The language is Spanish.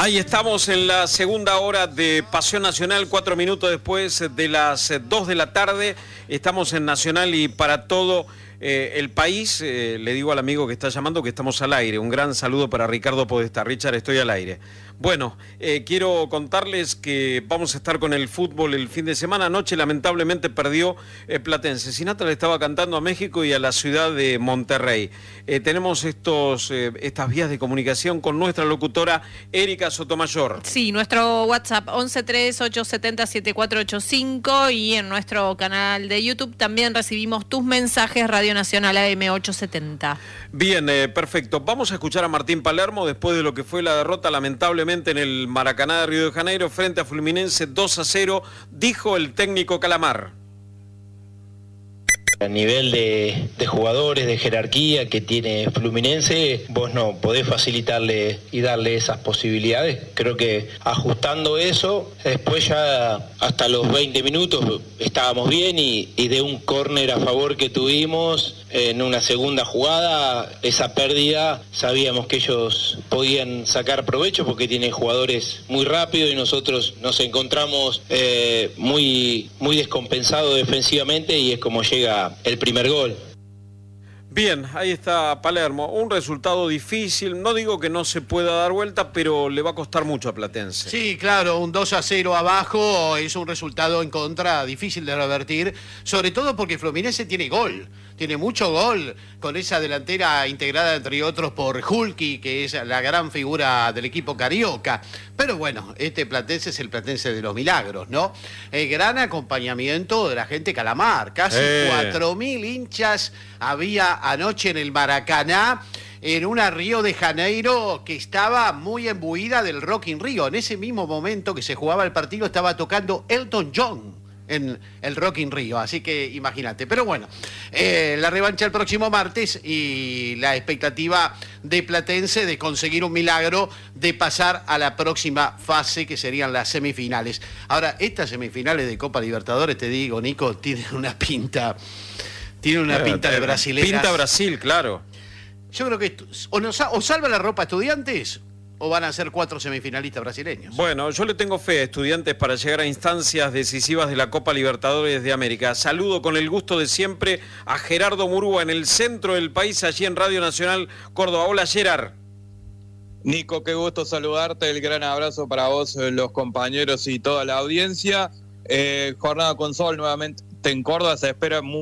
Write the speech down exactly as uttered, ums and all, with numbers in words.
Ahí estamos en la segunda hora de Pasión Nacional, cuatro minutos después de las dos de la tarde. Estamos en Nacional y para todo eh, el país. Eh, le digo al amigo que está llamando que estamos al aire. Un gran saludo para Ricardo Podestá. Richard, estoy al aire. Bueno, eh, quiero contarles que vamos a estar con el fútbol el fin de semana. Anoche lamentablemente perdió eh, Platense. Sinatra le estaba cantando a México y a la ciudad de Monterrey. Eh, tenemos estos, eh, estas vías de comunicación con nuestra locutora Erika Sotomayor. Sí, nuestro WhatsApp once tres ocho siete cero siete cuatro ocho cinco y en nuestro canal de YouTube también recibimos tus mensajes, Radio Nacional A M ochocientos setenta. Bien, eh, perfecto. Vamos a escuchar a Martín Palermo después de lo que fue la derrota lamentablemente en el Maracaná de Río de Janeiro frente a Fluminense dos a cero, dijo el técnico Calamar. A nivel de, de jugadores, de jerarquía que tiene Fluminense, vos no podés facilitarle y darle esas posibilidades. Creo que ajustando eso, después ya hasta los veinte minutos estábamos bien y, y de un córner a favor que tuvimos en una segunda jugada, esa pérdida, sabíamos que ellos podían sacar provecho porque tienen jugadores muy rápidos y nosotros nos encontramos eh, muy, muy descompensados defensivamente y es como llega el primer gol. Bien, ahí está Palermo. Un resultado difícil. No digo que no se pueda dar vuelta, pero le va a costar mucho a Platense. Sí, claro, un dos a cero abajo es un resultado en contra difícil de revertir, sobre todo porque Fluminense tiene gol. Tiene mucho gol con esa delantera integrada entre otros por Hulky, que es la gran figura del equipo carioca. Pero bueno, este Platense es el Platense de los milagros, ¿no? El gran acompañamiento de la gente Calamar. Casi eh. cuatro mil hinchas había anoche en el Maracaná, en una Río de Janeiro que estaba muy embuida del Rock in Rio. En ese mismo momento que se jugaba el partido estaba tocando Elton John en el Rock in Rio, así que imagínate. Pero bueno, eh, la revancha el próximo martes y la expectativa de Platense de conseguir un milagro, de pasar a la próxima fase que serían las semifinales. Ahora, estas semifinales de Copa Libertadores, te digo, Nico, tienen una pinta, tienen una pinta de brasileñas. Pinta Brasil, claro. Yo creo que o, nos, o salva la ropa Estudiantes o van a ser cuatro semifinalistas brasileños. Bueno, yo le tengo fe a Estudiantes para llegar a instancias decisivas de la Copa Libertadores de América. Saludo con el gusto de siempre a Gerardo Murúa en el centro del país, allí en Radio Nacional Córdoba. Hola, Gerard. Nico, qué gusto saludarte. El gran abrazo para vos, los compañeros y toda la audiencia. Eh, jornada con sol nuevamente en Córdoba. Se espera muy